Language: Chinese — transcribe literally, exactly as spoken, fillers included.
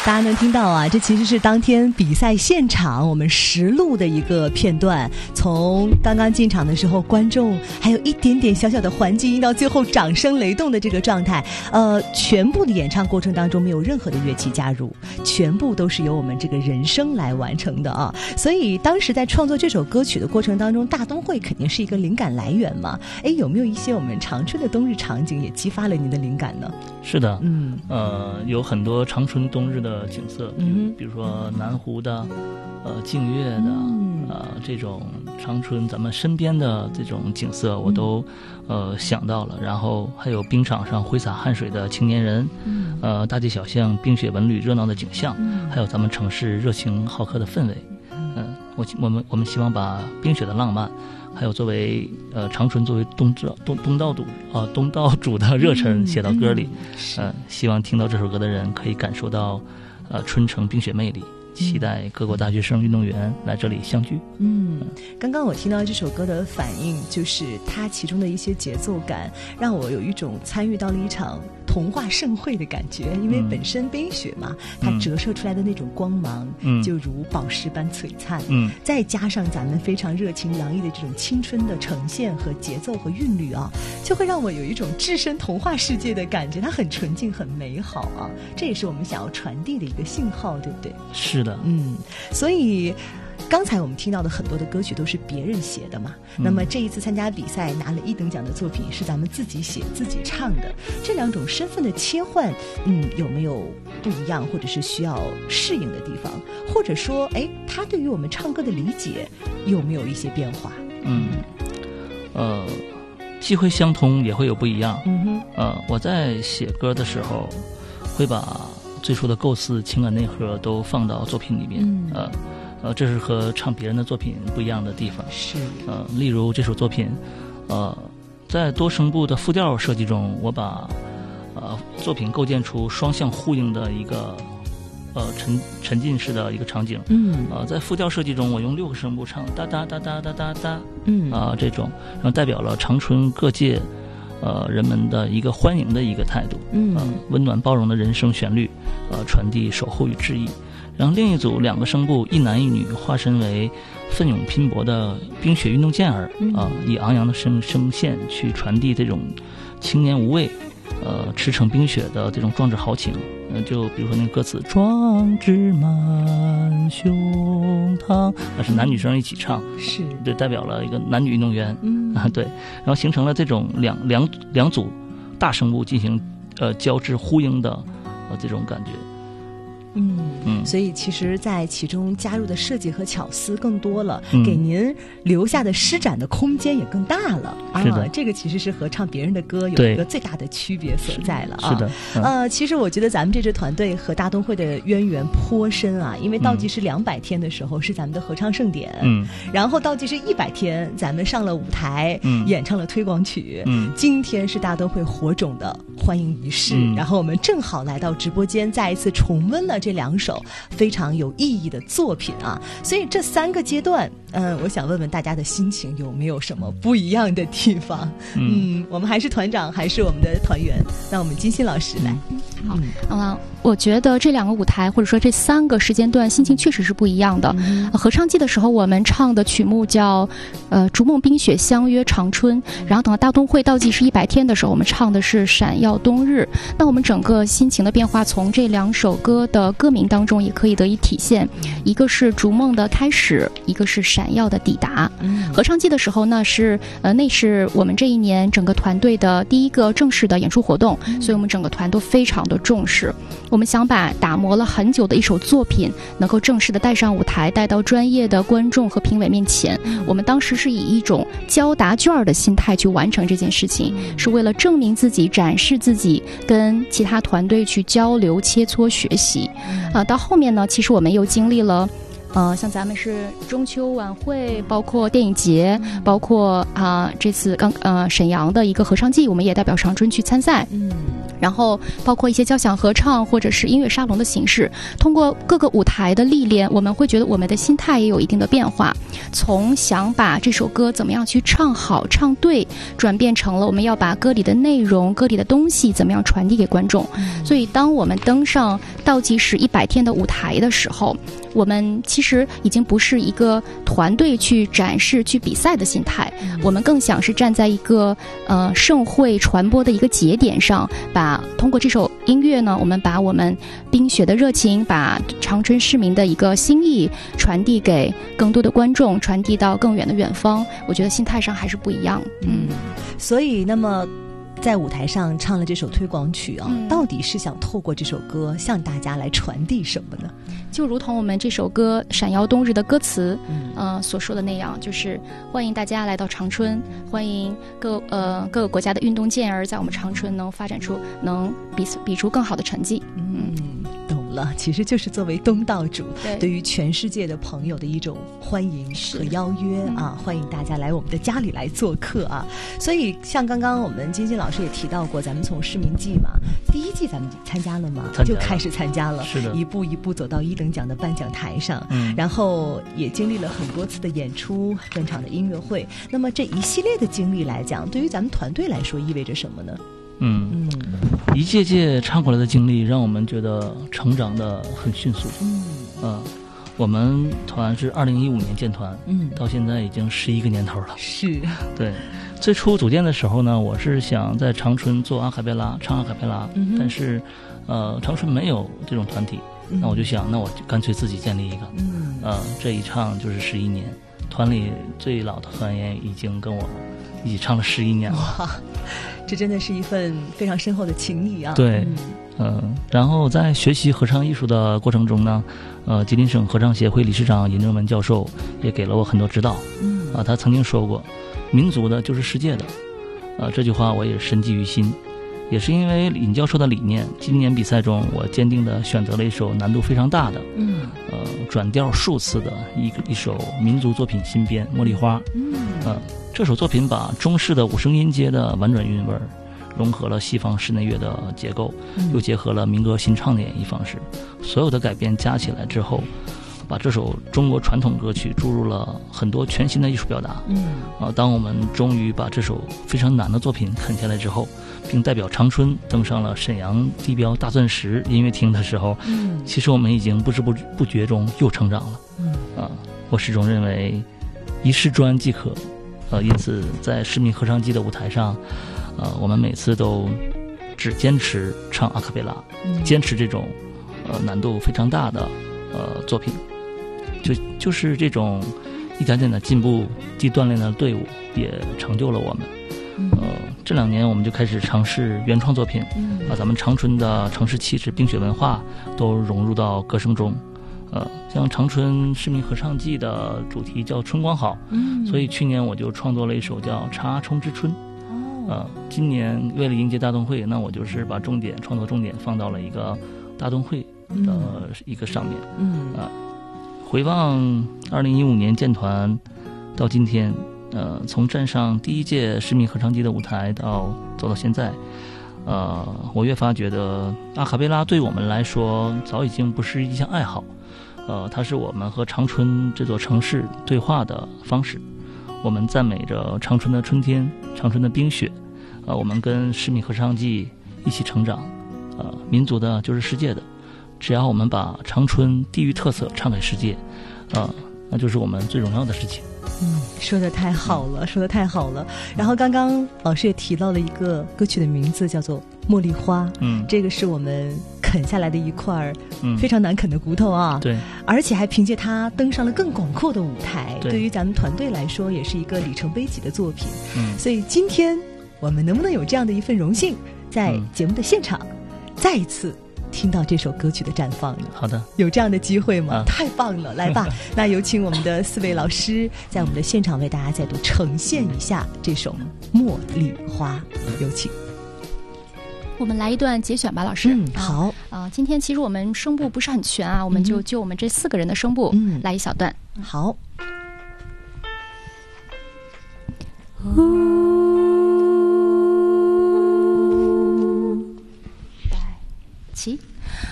大家能听到啊，这其实是当天比赛现场我们实录的一个片段，从刚刚进场的时候观众还有一点点小小的环境音到最后掌声雷动的这个状态，呃，全部的演唱过程当中没有任何的乐器加入，全部都是由我们这个人声来完成的啊。所以当时在创作这首歌曲的过程当中，大东会肯定是一个灵感来源嘛。哎，有没有一些我们长春的冬日场景也激发了您的灵感呢？ 是的， 嗯， 呃，有很多长春冬日的景色， 嗯， 比如说南湖的，呃，净月的， 嗯、 呃，这种长春咱们身边的这种景色，我都、嗯、呃想到了。然后还有冰场上挥洒汗水的青年人，嗯、呃，大街小巷冰雪文旅热闹的景象，嗯、还有咱们城市热情好客的氛围。嗯、呃，我我们我们希望把冰雪的浪漫。还有作为呃长春作为东东东道主啊、呃、东道主的热忱写到歌里，嗯、呃，希望听到这首歌的人可以感受到呃春城冰雪魅力，期待各国大学生运动员来这里相聚。 嗯，刚刚我听到这首歌的反应，就是它其中的一些节奏感，让我有一种参与到了一场童话盛会的感觉。因为本身冰雪嘛，它折射出来的那种光芒，嗯、就如宝石般璀璨。嗯，再加上咱们非常热情洋溢的这种青春的呈现和节奏和韵律啊，就会让我有一种置身童话世界的感觉。它很纯净，很美好啊，这也是我们想要传递的一个信号，对不对？ 是的， 嗯，所以刚才我们听到的很多的歌曲都是别人写的嘛，嗯、那么这一次参加比赛拿了一等奖的作品是咱们自己写自己唱的，这两种身份的切换，嗯，有没有不一样或者是需要适应的地方，或者说哎，他对于我们唱歌的理解有没有一些变化？ 嗯，呃，既会相通也会有不一样。 嗯哼， 呃，我在写歌的时候会把最初的构思、情感内核都放到作品里面，嗯、呃，呃，这是和唱别人的作品不一样的地方。 是， 呃，例如这首作品，呃，在多声部的复调设计中，我把呃作品构建出双向呼应的一个呃沉沉浸式的一个场景。嗯，呃，在复调设计中，我用六个声部唱哒哒哒哒哒哒哒，嗯啊、呃、这种，然后代表了长春各界。呃，人们的一个欢迎的一个态度，嗯、呃，温暖包容的人声旋律，呃，传递守候与致意。然后另一组两个声部，一男一女，化身为奋勇拼搏的冰雪运动健儿，啊、呃，以昂扬的声声线去传递这种青年无畏，呃，驰骋冰雪的这种壮志豪情。嗯、呃，就比如说那个歌词“壮志满胸膛”，那是男女生一起唱， 是对，代表了一个男女运动员，嗯啊，对，然后形成了这种两两两组大声部进行呃交织呼应的呃这种感觉。 嗯嗯，所以其实在其中加入的设计和巧思更多了， 嗯、 给您留下的施展的空间也更大了啊。 是的， 这个其实是和唱别人的歌有一个最大的区别所在了啊。 是的， 嗯、呃，其实我觉得咱们这支团队和大东会的渊源颇深啊，因为倒计时两百天的时候是咱们的合唱盛典，嗯，然后倒计时一百天咱们上了舞台，嗯，演唱了推广曲，嗯，今天是大东会火种的欢迎仪式，嗯、然后我们正好来到直播间，再一次重温了这两首非常有意义的作品啊，所以这三个阶段，嗯，我想问问大家的心情有没有什么不一样的地方？嗯，嗯我们还是团长，还是我们的团员？那我们金鑫老师来。 好，嗯，我觉得这两个舞台或者说这三个时间段心情确实是不一样的。嗯、合唱季的时候，我们唱的曲目叫呃《逐梦冰雪相约长春》，然后等到大东会倒计时一百天的时候，我们唱的是《闪耀冬日》。那我们整个心情的变化，从这两首歌的歌名当中也可以得以体现，一个是逐梦的开始，一个是闪耀的抵达。嗯、合唱季的时候呢，是呃那是我们这一年整个团队的第一个正式的演出活动，嗯、所以我们整个团都非常的重视。我们想把打磨了很久的一首作品能够正式的带上舞台，带到专业的观众和评委面前。我们当时是以一种交答卷的心态去完成这件事情，是为了证明自己，展示自己，跟其他团队去交流切磋学习。啊、呃，到后面呢，其实我们又经历了呃，像咱们是中秋晚会，包括电影节，包括啊、呃、这次刚呃沈阳的一个合唱季，我们也代表长春去参赛。嗯，然后包括一些交响合唱或者是音乐沙龙的形式，通过各个舞台的历练，我们会觉得我们的心态也有一定的变化，从想把这首歌怎么样去唱好唱对，转变成了我们要把歌里的内容歌里的东西怎么样传递给观众。嗯、所以当我们登上倒计时一百天的舞台的时候，我们其实已经不是一个团队去展示、去比赛的心态，嗯、我们更想是站在一个呃盛会传播的一个节点上，把通过这首音乐呢，我们把我们冰雪的热情，把长春市民的一个心意传递给更多的观众，传递到更远的远方。我觉得心态上还是不一样。 嗯，所以那么在舞台上唱了这首推广曲啊，嗯、到底是想透过这首歌向大家来传递什么呢？ 就如同我们这首歌《闪耀冬日》的歌词，嗯、呃所说的那样，就是欢迎大家来到长春，欢迎各呃各个国家的运动健儿在我们长春能发展出能比比出更好的成绩。 嗯，懂了，其实就是作为东道主，对, 对于全世界的朋友的一种欢迎和邀约啊，嗯、欢迎大家来我们的家里来做客啊。所以像刚刚我们金金老师也提到过，咱们从市民季嘛，第一季咱们参加了吗？就开始参加了， 是的， 一步一步走到一等奖的颁奖台上，嗯，然后也经历了很多次的演出、专场的音乐会。那么这一系列的经历来讲，对于咱们团队来说意味着什么呢？ 嗯嗯，一届届唱过来的经历，让我们觉得成长的很迅速。嗯呃，我们团是二零一五年建团，嗯，到现在已经十一个年头了。 是， 对。最初组建的时候呢，我是想在长春做阿卡贝拉，唱阿卡贝拉，嗯、但是，呃，长春没有这种团体，嗯、那我就想，那我就干脆自己建立一个。嗯，呃，这一唱就是十一年，团里最老的团员已经跟我一起唱了十一年了。 哇，这真的是一份非常深厚的情谊啊！ 对，嗯、呃，然后在学习合唱艺术的过程中呢，呃，吉林省合唱协会理事长尹正文教授也给了我很多指导。嗯，啊、呃，他曾经说过，民族的就是世界的，呃，这句话我也深记于心。也是因为尹教授的理念，今年比赛中我坚定地选择了一首难度非常大的，嗯，呃，转调数次的一个一首民族作品新编《茉莉花》。嗯，呃，这首作品把中式的五声音阶的婉转韵味融合了西方室内乐的结构，嗯、又结合了民歌新唱的演绎方式，所有的改编加起来之后，把这首中国传统歌曲注入了很多全新的艺术表达。嗯，啊，当我们终于把这首非常难的作品啃下来之后，并代表长春登上了沈阳地标大钻石音乐厅的时候，嗯，其实我们已经不知不不觉中又成长了。嗯，啊，我始终认为一试专即可，呃，因此在市民合唱季的舞台上，呃，我们每次都只坚持唱阿卡贝拉，嗯、坚持这种呃难度非常大的呃作品。就就是这种一点点的进步，既锻炼了队伍，也成就了我们。嗯、呃，这两年我们就开始尝试原创作品，嗯、把咱们长春的城市气质、冰雪文化都融入到歌声中。呃，像长春市民合唱季的主题叫春光好，嗯、所以去年我就创作了一首叫《查冲之春》。呃，今年为了迎接大冬会，那我就是把重点创作重点放到了一个大冬会的一个上面。嗯啊。呃回望二零一五年建团到今天，呃，从站上第一届市民合唱季的舞台到走到现在，呃，我越发觉得阿卡贝拉对我们来说早已经不是一项爱好，呃，它是我们和长春这座城市对话的方式。我们赞美着长春的春天，长春的冰雪，呃，我们跟市民合唱季一起成长，呃，民族的就是世界的。只要我们把长春地域特色唱给世界，啊、呃，那就是我们最荣耀的事情。 嗯，说得太好了，说得太好了。然后刚刚老师也提到了一个歌曲的名字，叫做《茉莉花》。嗯，这个是我们啃下来的一块非常难啃的骨头啊。对、嗯，而且还凭借它登上了更广阔的舞台，对, 对于咱们团队来说，也是一个里程碑级的作品。嗯，所以今天我们能不能有这样的一份荣幸，在节目的现场、嗯、再一次听到这首歌曲的绽放呢？ 好的， 有这样的机会吗？啊、太棒了！来吧，那有请我们的四位老师在我们的现场为大家再度呈现一下这首《茉莉花》，有请。 我们来一段节选吧，老师。 嗯，好啊、呃。今天其实我们声部不是很全啊，我们就就我们这四个人的声部、嗯、来一小段。 好。 来，起。